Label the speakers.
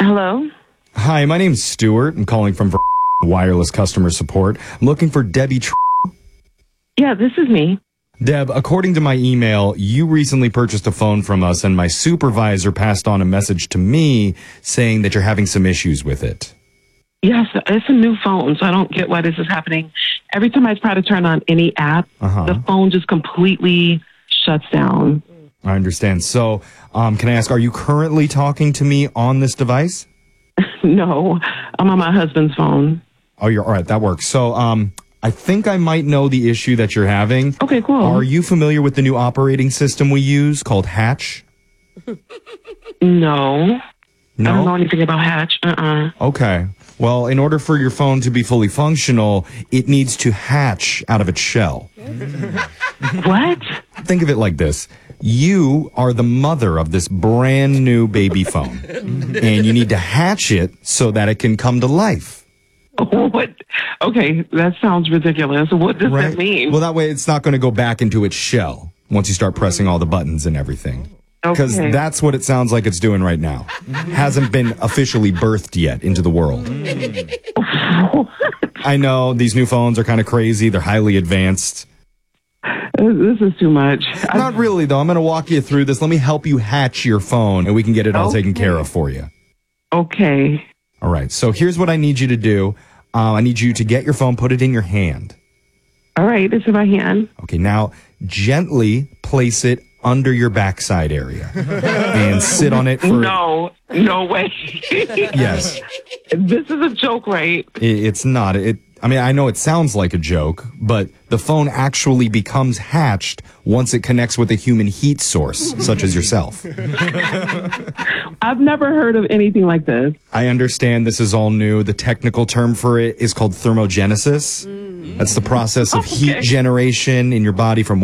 Speaker 1: Hello?
Speaker 2: Hi, my name's Stuart. I'm calling from Wireless Customer Support. I'm looking for Debbie.
Speaker 1: Yeah, this is me.
Speaker 2: Deb, according to my email, you recently purchased a phone from us, and my supervisor passed on a message to me saying that you're having some issues with it.
Speaker 1: Yes, it's a new phone, so I don't get why this is happening. Every time I try to turn on any app, the phone just completely shuts down.
Speaker 2: I understand. So, can I ask, are you currently talking to me on this device?
Speaker 1: No, I'm on my husband's phone.
Speaker 2: Oh, you're all right. That works. So, I think I might know the issue that you're having.
Speaker 1: Okay, cool.
Speaker 2: Are you familiar with the new operating system we use called Hatch?
Speaker 1: No.
Speaker 2: No?
Speaker 1: I don't know anything about Hatch.
Speaker 2: Okay. Well, in order for your phone to be fully functional, it needs to hatch out of its shell.
Speaker 1: What?
Speaker 2: Think of it like this. You are the mother of this brand new baby phone, and you need to hatch it so that it can come to life.
Speaker 1: What? Okay, that sounds ridiculous. What does that mean?
Speaker 2: Well, that way it's not going to go back into its shell once you start pressing all the buttons and everything. Because that's what it sounds like it's doing right now. Hasn't been officially birthed yet into the world. I know these new phones are kind of crazy. They're highly advanced.
Speaker 1: This is too much.
Speaker 2: Not really, though. I'm going to walk you through this. Let me help you hatch your phone, and we can get it all taken care of for you.
Speaker 1: Okay.
Speaker 2: All right. So here's what I need you to do. I need you to get your phone, put it in your hand.
Speaker 1: All right. It's in my hand.
Speaker 2: Okay. Now, gently place it under your backside area and sit on it for...
Speaker 1: No way.
Speaker 2: Yes.
Speaker 1: This is a joke, right?
Speaker 2: It's not. I mean, I know it sounds like a joke, but the phone actually becomes hatched once it connects with a human heat source, such as yourself.
Speaker 1: I've never heard of anything like this.
Speaker 2: I understand this is all new. The technical term for it is called thermogenesis. That's the process of heat generation in your body from